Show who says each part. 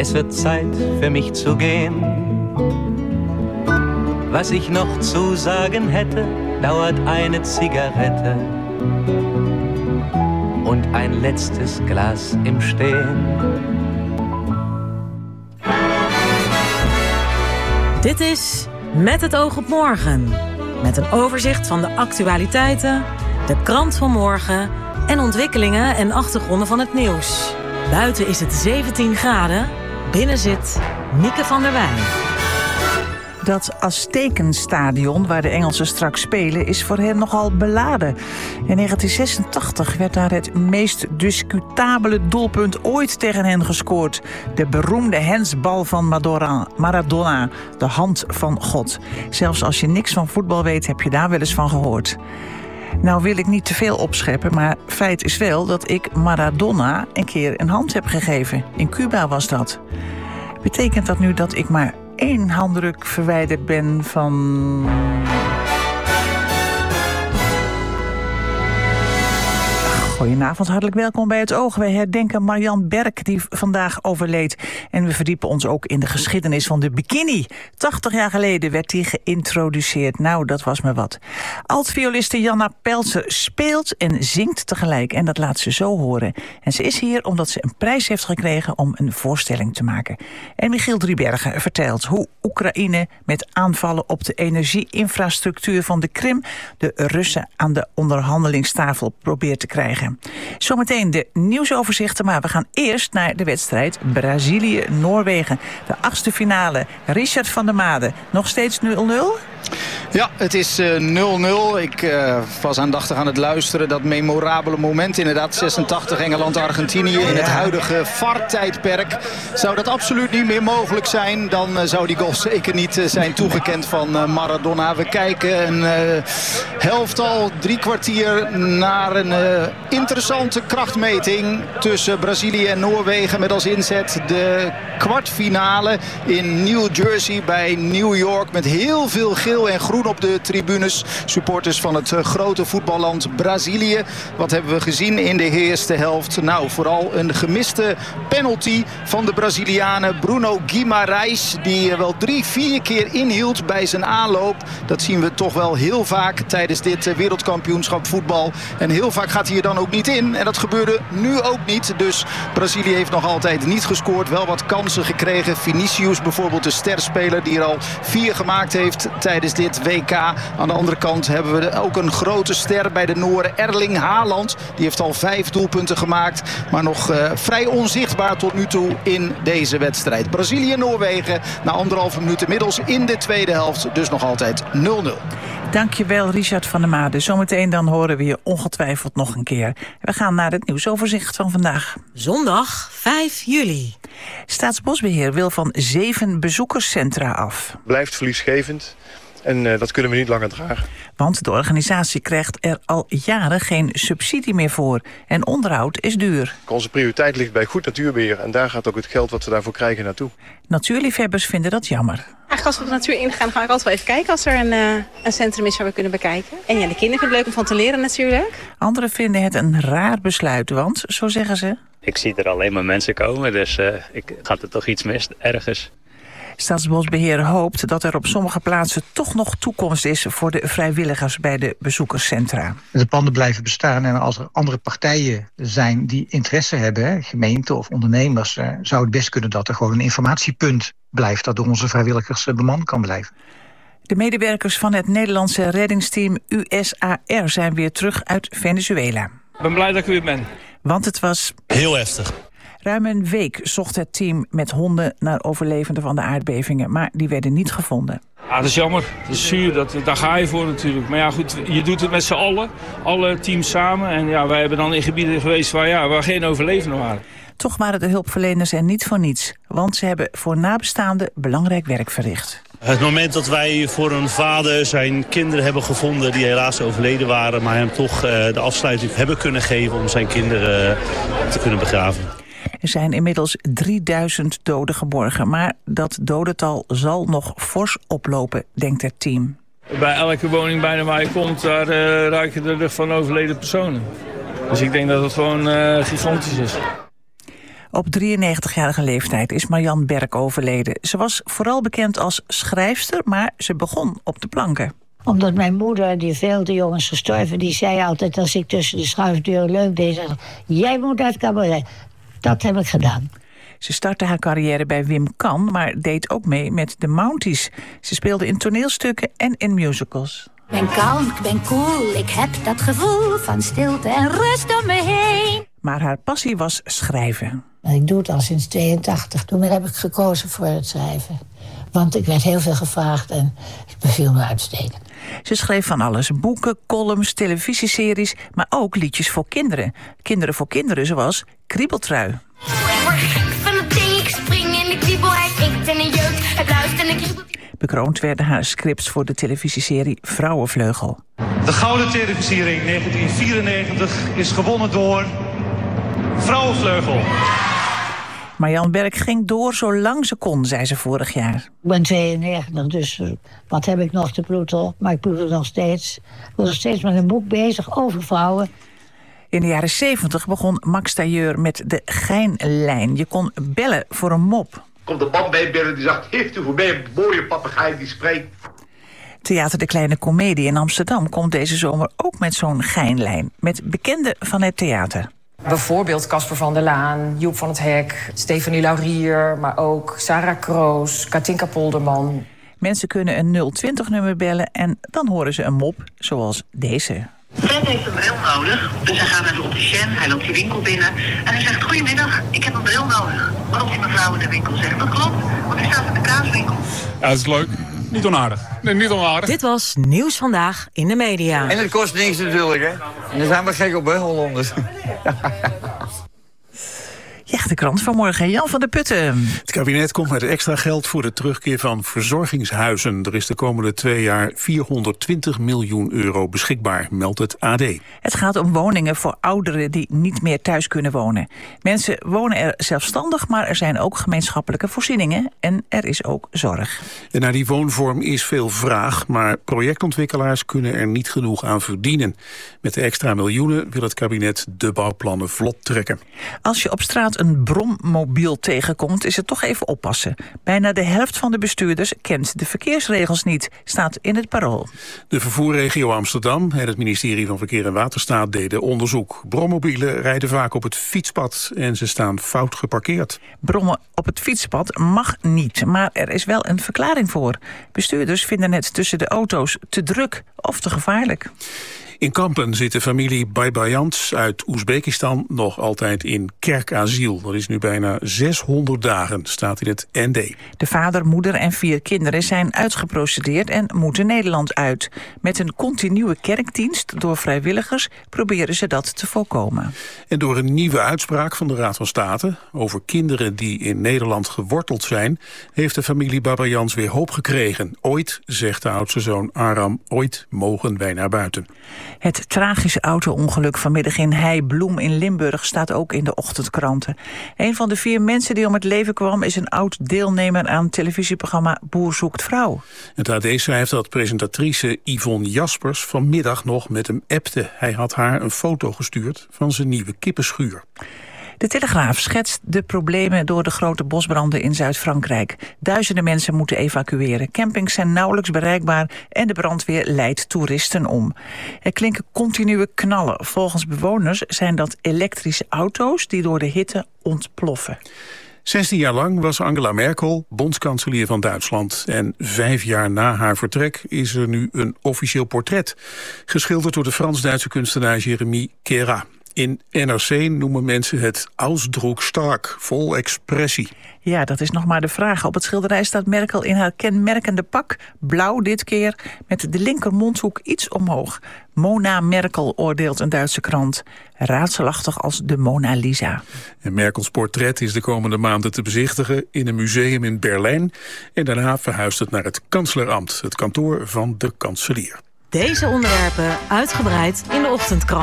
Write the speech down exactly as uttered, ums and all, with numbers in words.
Speaker 1: Es wird Zeit für mich zu gehen. Was ich noch zu sagen hätte, dauert eine Zigarette und ein letztes Glas im Stehen.
Speaker 2: Dit is Met het oog op morgen. Met een overzicht van de actualiteiten, de krant van morgen en ontwikkelingen en achtergronden van het nieuws. Buiten is het zeventien graden, binnen zit Mieke van der Wij.
Speaker 3: Dat Aztekenstadion waar de Engelsen straks spelen is voor hen nogal beladen. In negentien zesentachtig werd daar het meest discutabele doelpunt ooit tegen hen gescoord. De beroemde hensbal van Maradona, de hand van God. Zelfs als je niks van voetbal weet, heb je daar wel eens van gehoord. Nou wil ik niet te veel opscheppen, maar feit is wel dat ik Maradona een keer een hand heb gegeven. In Cuba was dat. Betekent dat nu dat ik maar één handdruk verwijderd ben van... Goedenavond, hartelijk welkom bij Het Oog. Wij herdenken Marianne Berk, die vandaag overleed. En we verdiepen ons ook in de geschiedenis van de bikini. tachtig jaar geleden werd die geïntroduceerd. Nou, dat was maar wat. Altvioliste Janna Peltzer speelt en zingt tegelijk. En dat laat ze zo horen. En ze is hier omdat ze een prijs heeft gekregen om een voorstelling te maken. En Michiel Driebergen vertelt hoe Oekraïne met aanvallen op de energieinfrastructuur van de Krim de Russen aan de onderhandelingstafel probeert te krijgen. Zometeen de nieuwsoverzichten, maar we gaan eerst naar de wedstrijd Brazilië-Noorwegen. De achtste finale. Richard van der Made, nog steeds nul nul?
Speaker 4: Ja, het is uh, nul nul. Ik uh, was aandachtig aan het luisteren. Dat memorabele moment, inderdaad, zesentachtig Engeland-Argentinië. In het huidige V A R-tijdperk zou dat absoluut niet meer mogelijk zijn. Dan uh, zou die goal zeker niet uh, zijn toegekend van uh, Maradona. We kijken een uh, helft al drie kwartier naar een uh, interessante krachtmeting tussen Brazilië en Noorwegen. Met als inzet de kwartfinale in New Jersey bij New York. Met heel veel geel en groen op de tribunes. Supporters van het uh, grote voetballand Brazilië. Wat hebben we gezien in de eerste helft? Nou, vooral een gemiste penalty van de Brazilianen. Bruno Guimarães, die uh, wel drie, vier keer inhield bij zijn aanloop. Dat zien we toch wel heel vaak tijdens dit uh, wereldkampioenschap voetbal. En heel vaak gaat hij er dan ook niet in. En dat gebeurde nu ook niet. Dus Brazilië heeft nog altijd niet gescoord. Wel wat kansen gekregen. Vinicius bijvoorbeeld, de sterspeler die er al vier gemaakt heeft tijdens dit W K. Aan de andere kant hebben we ook een grote ster bij de Nooren. Erling Haaland. Die heeft al vijf doelpunten gemaakt. Maar nog uh, vrij onzichtbaar tot nu toe in deze wedstrijd. Brazilië-Noorwegen na anderhalve minuut inmiddels in de tweede helft. Dus nog altijd nul nul.
Speaker 3: Dankjewel, Richard van der Made. Zometeen dan horen we je ongetwijfeld nog een keer. We gaan naar het nieuwsoverzicht van vandaag.
Speaker 2: Zondag vijf juli.
Speaker 3: Staatsbosbeheer wil van zeven bezoekerscentra af.
Speaker 5: Blijft verliesgevend. En uh, dat kunnen we niet langer dragen.
Speaker 3: Want de organisatie krijgt er al jaren geen subsidie meer voor. En onderhoud is duur.
Speaker 5: Onze prioriteit ligt bij goed natuurbeheer. En daar gaat ook het geld wat we daarvoor krijgen naartoe.
Speaker 3: Natuurliefhebbers vinden dat jammer.
Speaker 6: Eigenlijk als we de natuur ingaan, ga ik altijd wel even kijken als er een, uh, een centrum is waar we kunnen bekijken. En ja, de kinderen vinden het leuk om van te leren natuurlijk.
Speaker 3: Anderen vinden het een raar besluit, want, zo zeggen ze...
Speaker 7: Ik zie er alleen maar mensen komen, dus uh, ik, gaat er toch iets mis ergens.
Speaker 3: Staatsbosbeheer hoopt dat er op sommige plaatsen toch nog toekomst is voor de vrijwilligers bij de bezoekerscentra.
Speaker 8: De panden blijven bestaan en als er andere partijen zijn die interesse hebben, gemeenten of ondernemers, zou het best kunnen dat er gewoon een informatiepunt blijft dat door onze vrijwilligers bemand kan blijven.
Speaker 3: De medewerkers van het Nederlandse reddingsteam U S A R zijn weer terug uit Venezuela.
Speaker 9: Ik ben blij dat ik weer ben.
Speaker 3: Want het was
Speaker 10: heel heftig.
Speaker 3: Ruim een week zocht het team met honden naar overlevenden van de aardbevingen, maar die werden niet gevonden.
Speaker 9: Ja, dat is jammer. Dat is zuur. Dat, daar ga je voor natuurlijk. Maar ja, goed, je doet het met z'n allen. Alle teams samen. En ja, wij hebben dan in gebieden geweest waar, ja, waar geen overlevenden waren.
Speaker 3: Toch waren de hulpverleners er niet voor niets. Want ze hebben voor nabestaanden belangrijk werk verricht.
Speaker 10: Het moment dat wij voor een vader zijn kinderen hebben gevonden die helaas overleden waren, maar hem toch uh, de afsluiting hebben kunnen geven om zijn kinderen uh, te kunnen begraven.
Speaker 3: Er zijn inmiddels drieduizend doden geborgen, maar dat dodental zal nog fors oplopen, denkt het team.
Speaker 9: Bij elke woning bijna waar je komt, daar uh, ruik je de lucht van overleden personen. Dus ik denk dat het gewoon uh, gigantisch is.
Speaker 3: Op drieënnegentigjarige leeftijd is Marianne Berk overleden. Ze was vooral bekend als schrijfster, maar ze begon op de planken.
Speaker 11: Omdat mijn moeder, die veel te jong is gestorven, die zei altijd als ik tussen de schuifdeuren leuk deed, zei, jij moet uit cabaret. Dat heb ik gedaan.
Speaker 3: Ze startte haar carrière bij Wim Kan, maar deed ook mee met de Mounties. Ze speelde in toneelstukken en in musicals.
Speaker 12: Ik ben kalm, ik ben cool, ik heb dat gevoel van stilte en rust om me heen.
Speaker 3: Maar haar passie was schrijven.
Speaker 11: Ik doe het al sinds tweeëntachtig. Toen heb ik gekozen voor het schrijven. Want ik werd heel veel gevraagd en ik beviel me uitstekend.
Speaker 3: Ze schreef van alles. Boeken, columns, televisieseries, maar ook liedjes voor kinderen. Kinderen voor kinderen, zoals Kriebeltrui.
Speaker 12: Ik word gek van het ding, ik spring in de kriebel, hij inkt en een jeuk, hij bluist en een kriebel.
Speaker 3: Bekroond werden haar scripts voor de televisieserie Vrouwenvleugel.
Speaker 13: De Gouden Televisiering negentien vierennegentig is gewonnen door Vrouwenvleugel.
Speaker 3: Marianne Berk ging door zolang ze kon, zei ze vorig jaar.
Speaker 11: Ik ben tweeënnegentig, dus uh, wat heb ik nog te ploeteren? Maar ik ploeter nog steeds. Ik ben nog steeds met een boek bezig over vrouwen.
Speaker 3: In de jaren zeventig begon Max Tailleur met de Geinlijn. Je kon bellen voor een mop.
Speaker 14: Komt de man bij binnen die zegt, heeft u voor mij een mooie papegaai die spreekt?
Speaker 3: Theater De Kleine Comedie in Amsterdam komt deze zomer ook met zo'n Geinlijn. Met bekenden van het theater.
Speaker 15: Bijvoorbeeld Casper van der Laan, Joep van het Hek, Stefanie Laurier, maar ook Sarah Kroos, Katinka Polderman.
Speaker 3: Mensen kunnen een nul twintig nummer bellen en dan horen ze een mop zoals deze.
Speaker 16: Fred heeft een bril nodig, dus hij gaat naar de opticien, hij loopt die winkel binnen en hij zegt, goedemiddag, ik heb een bril nodig. Waarop die mevrouw in de winkel zegt, dat klopt, want hij staat in de kaaswinkel.
Speaker 17: Ja, dat is leuk. Niet onaardig. Nee, niet onaardig.
Speaker 2: Dit was Nieuws Vandaag in de Media.
Speaker 18: En het kost niks natuurlijk, hè. En daar zijn we gek op, hè, Hollanders.
Speaker 3: Ja, de krant van morgen. Jan van der Putten.
Speaker 19: Het kabinet komt met extra geld voor de terugkeer van verzorgingshuizen. Er is de komende twee jaar vierhonderdtwintig miljoen euro beschikbaar, meldt het A D.
Speaker 3: Het gaat om woningen voor ouderen die niet meer thuis kunnen wonen. Mensen wonen er zelfstandig, maar er zijn ook gemeenschappelijke voorzieningen en er is ook zorg.
Speaker 19: En naar die woonvorm is veel vraag, maar projectontwikkelaars kunnen er niet genoeg aan verdienen. Met de extra miljoenen wil het kabinet de bouwplannen vlot trekken.
Speaker 3: Als je op straat een brommobiel tegenkomt, is het toch even oppassen. Bijna de helft van de bestuurders kent de verkeersregels niet, staat in het Parool.
Speaker 19: De vervoerregio Amsterdam en het ministerie van Verkeer en Waterstaat deden onderzoek. Brommobielen rijden vaak op het fietspad en ze staan fout geparkeerd.
Speaker 3: Brommen op het fietspad mag niet, maar er is wel een verklaring voor. Bestuurders vinden het tussen de auto's te druk of te gevaarlijk.
Speaker 19: In Kampen zit de familie Baybayans uit Oezbekistan nog altijd in kerkasiel. Dat is nu bijna zeshonderd dagen, staat in het N D.
Speaker 3: De vader, moeder en vier kinderen zijn uitgeprocedeerd en moeten Nederland uit. Met een continue kerkdienst door vrijwilligers proberen ze dat te voorkomen.
Speaker 19: En door een nieuwe uitspraak van de Raad van State over kinderen die in Nederland geworteld zijn, heeft de familie Baybayans weer hoop gekregen. Ooit, zegt de oudste zoon Aram, ooit mogen wij naar buiten.
Speaker 3: Het tragische auto-ongeluk vanmiddag in Heibloem in Limburg staat ook in de ochtendkranten. Een van de vier mensen die om het leven kwam is een oud-deelnemer aan het televisieprogramma Boer zoekt vrouw.
Speaker 19: Het A D schrijft dat presentatrice Yvonne Jaspers vanmiddag nog met hem appte. Hij had haar een foto gestuurd van zijn nieuwe kippenschuur.
Speaker 3: De Telegraaf schetst de problemen door de grote bosbranden in Zuid-Frankrijk. Duizenden mensen moeten evacueren. Campings zijn nauwelijks bereikbaar en de brandweer leidt toeristen om. Er klinken continue knallen. Volgens bewoners zijn dat elektrische auto's die door de hitte ontploffen.
Speaker 19: zestien jaar lang was Angela Merkel bondskanselier van Duitsland. En vijf jaar na haar vertrek is er nu een officieel portret. Geschilderd door de Frans-Duitse kunstenaar Jérémy Kera. In N R C noemen mensen het ausdrucksstark, vol expressie.
Speaker 3: Ja, dat is nog maar de vraag. Op het schilderij staat Merkel in haar kenmerkende pak, blauw dit keer, met de linkermondhoek iets omhoog. Mona Merkel, oordeelt een Duitse krant. Raadselachtig als de Mona Lisa.
Speaker 19: En Merkels portret is de komende maanden te bezichtigen in een museum in Berlijn. En daarna verhuist het naar het Kansleramt, het kantoor van de kanselier.
Speaker 2: Deze onderwerpen uitgebreid in de ochtendkrant.